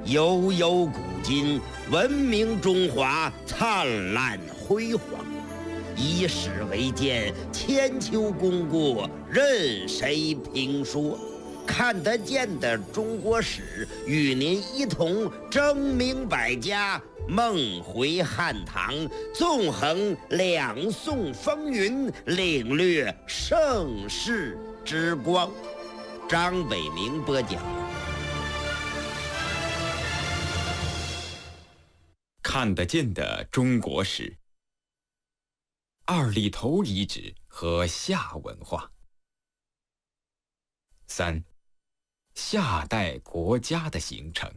悠悠古今，文明中华灿烂辉煌。以史为鉴，千秋功过任谁评说。看得见的中国史，与您一同争明百家，梦回汉唐，纵横两宋风云，领略盛世之光。张伟明播讲。 看得见的中国史，二里头遗址和夏文化。3. 夏代国家的形成。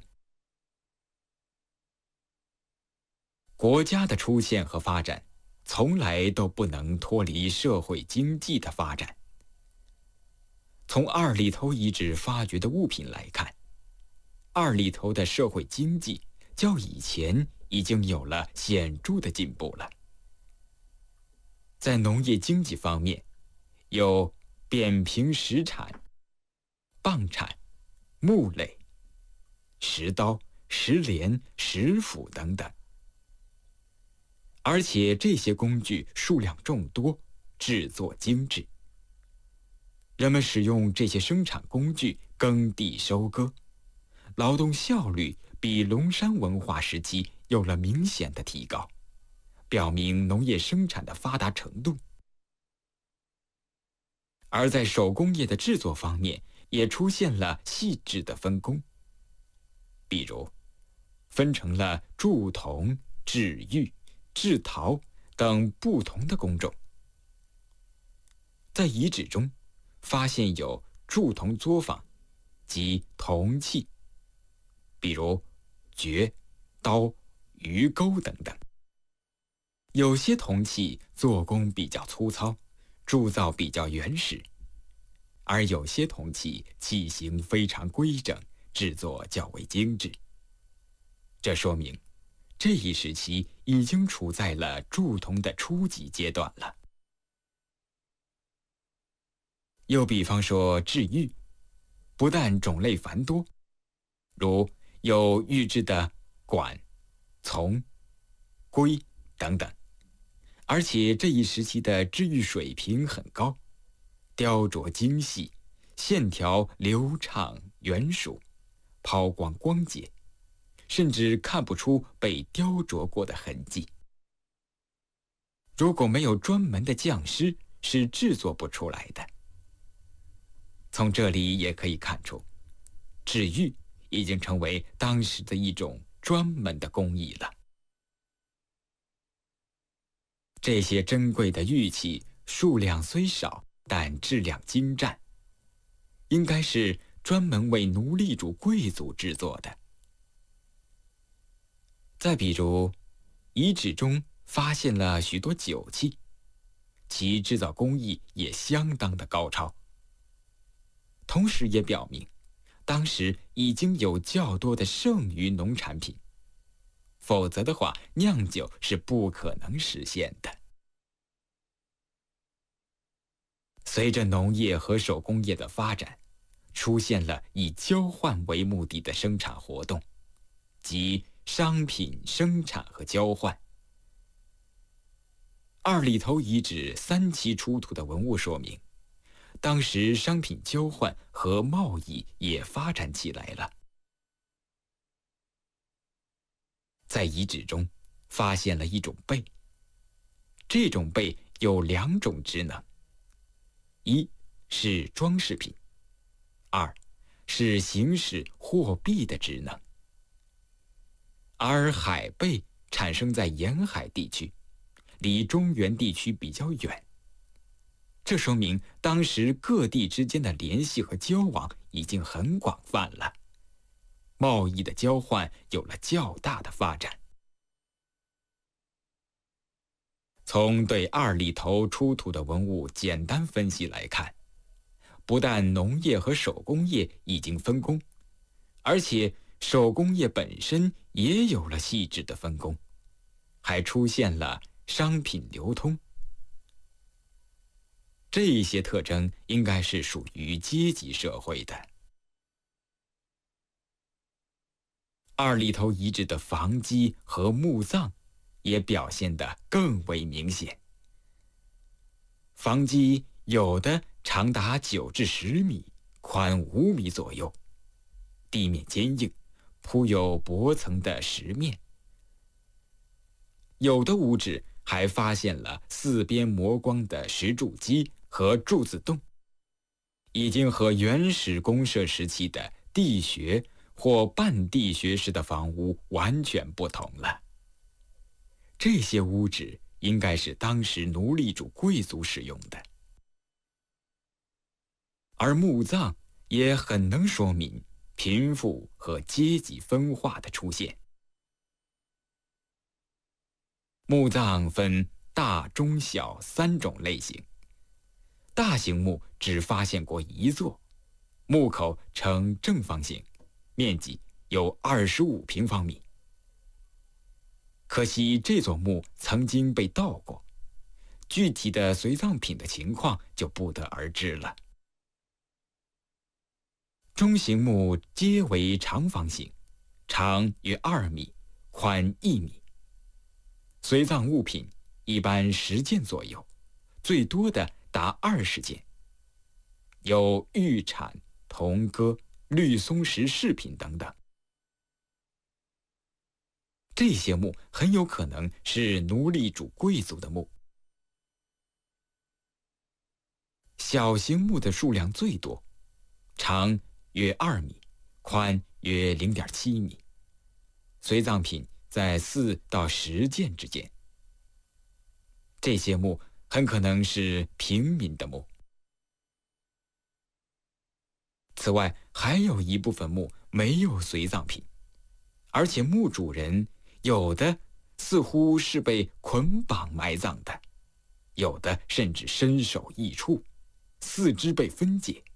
国家的出现和发展，从来都不能脱离社会经济的发展。从二里头遗址发掘的物品来看，二里头的社会经济较以前已经有了显著的进步了。在农业经济方面，有扁平石产、蚌产、木垒、石刀、石镰、石斧等等。而且这些工具数量众多，制作精致。人们使用这些生产工具耕地收割，劳动效率比龙山文化时期有了明显的提高，表明农业生产的发达程度。而在手工业的制作方面，也出现了细致的分工，比如分成了铸铜、制玉、制陶等不同的工种。在遗址中发现有铸铜作坊及铜器，比如镢、刀、鱼钩等等。有些铜器做工比较粗糙，铸造比较原始，而有些铜器器型非常规整，制作较为精致。这说明这一时期已经处在了铸铜的初级阶段了。又比方说制玉，不但种类繁多，如有玉制的管、琮、圭等等，而且这一时期的制玉水平很高，雕琢精细，线条流畅圆熟，抛光光洁，甚至看不出被雕琢过的痕迹。如果没有专门的匠师，是制作不出来的。从这里也可以看出，制玉已经成为当时的一种专门的工艺了。这些珍贵的玉器数量虽少，但质量精湛，应该是专门为奴隶主贵族制作的。再比如，遗址中发现了许多酒器，其制造工艺也相当的高超，同时也表明当时已经有较多的剩余农产品，否则的话酿酒是不可能实现的。随着农业和手工业的发展，出现了以交换为目的的生产活动，即商品生产和交换。二里头遗址3期出土的文物说明，当时商品交换和贸易也发展起来了。在遗址中发现了一种贝，这种贝有2种职能：一是装饰品，2是行使货币的职能。而海贝产生在沿海地区，离中原地区比较远，这说明当时各地之间的联系和交往已经很广泛了，贸易的交换有了较大的发展。从对二里头出土的文物简单分析来看，不但农业和手工业已经分工，而且手工业本身也有了细致的分工，还出现了商品流通。这些特征应该是属于阶级社会的。 二里头遗址的房基和墓葬也表现得更为明显。房基有的长达9至10米，宽5米左右，地面坚硬，铺有薄层的石面。有的屋址还发现了4边磨光的石柱基和柱子洞，已经和原始公社时期的地穴或半地穴式的房屋完全不同了。这些屋址应该是当时奴隶主贵族使用的，而墓葬也很能说明贫富和阶级分化的出现。墓葬分大、中、小3种类型。大型墓只发现过1座，墓口呈正方形，面积有25平方米。可惜这座墓曾经被盗过，具体的随葬品的情况就不得而知了。中型墓皆为长方形，长约2米，宽1米。随葬物品一般10件左右，最多的达20件，有玉铲、铜戈、绿松石饰品等等。这些墓很有可能是奴隶主贵族的墓。小型墓的数量最多，长约2米，宽约0.7米，随葬品在4到10件之间。这些墓很可能是平民的墓。此外，还有一部分墓没有随葬品，而且墓主人有的似乎是被捆绑埋葬的，有的甚至身首异处，4肢被分解。